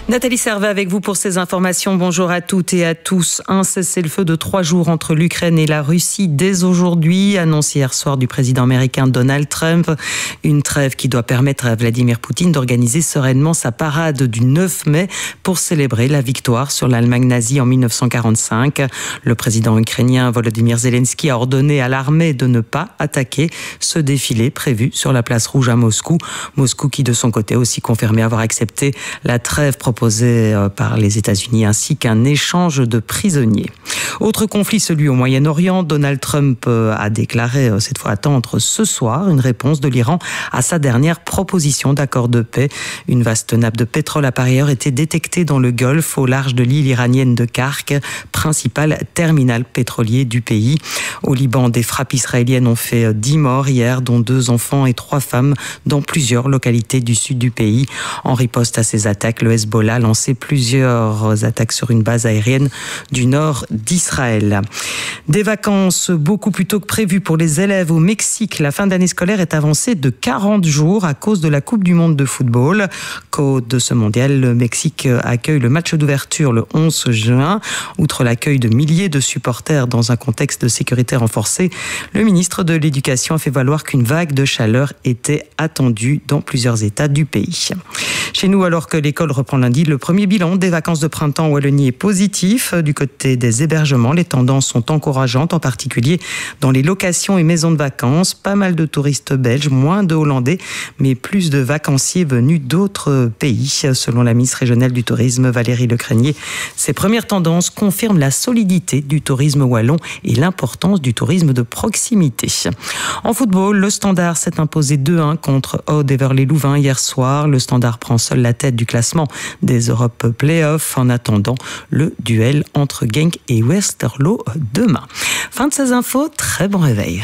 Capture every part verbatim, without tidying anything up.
Nathalie Servet avec vous pour ces informations. Bonjour à toutes et à tous. Un cessez-le-feu de trois jours entre l'Ukraine et la Russie dès aujourd'hui, annoncé hier soir du président américain Donald Trump. Une trêve qui doit permettre à Vladimir Poutine d'organiser sereinement sa parade du neuf mai pour célébrer la victoire sur l'Allemagne nazie en mille neuf cent quarante-cinq. Le président ukrainien Volodymyr Zelensky a ordonné à l'armée de ne pas attaquer ce défilé prévu sur la place rouge à Moscou. Moscou qui de son côté a aussi confirmé avoir accepté la trêve proposée par les États-Unis ainsi qu'un échange de prisonniers. Autre conflit, celui au Moyen-Orient. Donald Trump a déclaré cette fois attendre ce soir une réponse de l'Iran à sa dernière proposition d'accord de paix. Une vaste nappe de pétrole a par ailleurs été détectée dans le Golfe au large de l'île iranienne de Kark, principal terminal pétrolier du pays. Au Liban, des frappes israéliennes ont fait dix morts hier, dont deux enfants et trois femmes dans plusieurs localités du sud du pays. En riposte à ces attaques, le Hezbollah a lancé plusieurs attaques sur une base aérienne du nord d'Israël. Des vacances beaucoup plus tôt que prévu pour les élèves au Mexique. La fin d'année scolaire est avancée de quarante jours à cause de la Coupe du Monde de football. Côte de ce mondial, le Mexique accueille le match d'ouverture le onze juin. Outre l'accueil de milliers de supporters dans un contexte de sécurité renforcé, le ministre de l'Éducation a fait valoir qu'une vague de chaleur était attendue dans plusieurs États du pays. Chez nous, alors que l'école reprend lundi, le premier bilan des vacances de printemps en Wallonie est positif. Du côté des hébergements, les tendances sont encourageantes, en particulier dans les locations et maisons de vacances. Pas mal de touristes belges, moins de Hollandais, mais plus de vacanciers venus d'autres pays. Selon la ministre régionale du tourisme, Valérie Lecrenier, ces premières tendances confirment la solidité du tourisme wallon et l'importance du tourisme de proximité. En football, le Standard s'est imposé deux un contre Oud Heverlee-Louvain hier soir. Le Standard prend seul la tête du classement des Europe Playoffs en attendant le duel entre Genk et Westerlo demain. Fin de ces infos, très bon réveil.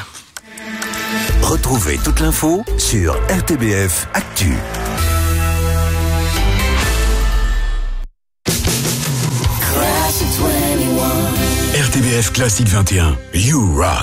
Retrouvez toute l'info sur R T B F Actu. R T B F Classique vingt et un, You Rock.